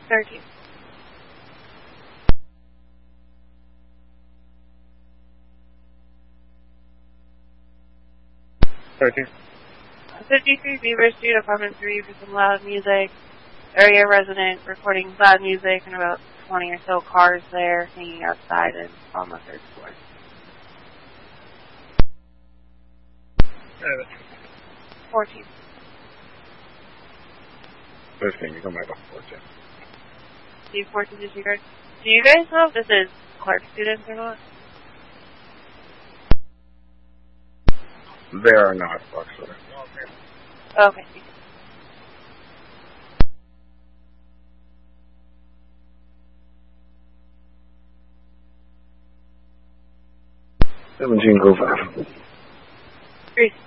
13. 13. 53 Beaver Street, apartment 3, for some loud music. Area resident reporting loud music and about 20 or so cars there hanging outside and on the 3rd floor. 14. 15, you come back on 14. Steve 14 disregard. Do you guys know if this is Clark students or not? They are not, actually. Okay. 17, go 5. 3.